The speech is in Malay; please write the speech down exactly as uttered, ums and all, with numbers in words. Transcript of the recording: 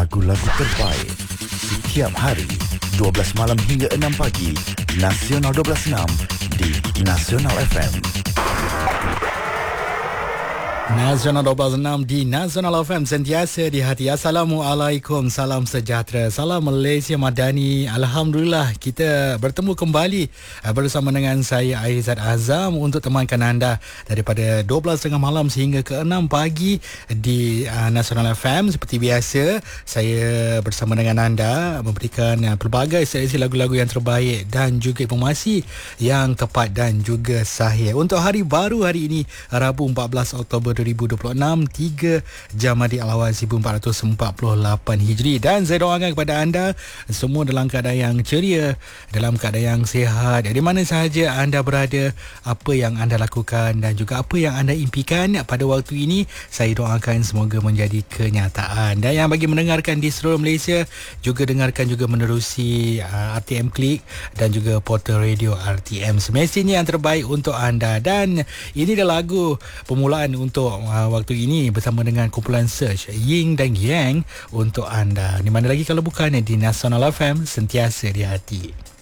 lagu-lagu terbaik setiap hari dua belas malam hingga enam pagi. Nasional dua belas enam di Nasional F M. Nasional dua belas enam di Nasional F M, sentiasa di hati. Assalamualaikum, salam sejahtera, salam Malaysia Madani. Alhamdulillah kita bertemu kembali bersama dengan saya Aizat Azam untuk temankan anda daripada dua belas tiga puluh malam sehingga ke enam pagi di uh, Nasional F M. Seperti biasa, saya bersama dengan anda memberikan uh, pelbagai seleksi lagu-lagu yang terbaik dan juga informasi yang tepat dan juga sahih. Untuk hari baru hari ini, Rabu empat belas Oktober dua ribu dua puluh enam, tiga Jamadi Al-Awal seribu empat ratus empat puluh lapan Hijri. Dan saya doakan kepada anda semua dalam keadaan yang ceria, dalam keadaan yang sihat, di mana sahaja anda berada, apa yang anda lakukan dan juga apa yang anda impikan pada waktu ini, saya doakan semoga menjadi kenyataan. Dan yang bagi mendengarkan di seluruh Malaysia, juga dengarkan juga menerusi uh, R T M Klik dan juga portal radio R T M. Semestinya yang terbaik untuk anda. Dan ini adalah lagu permulaan untuk uh, waktu ini bersama dengan kumpulan Search, Ying dan Yang untuk anda. Di mana lagi kalau bukan di Nasional F M, sentiasa di hati.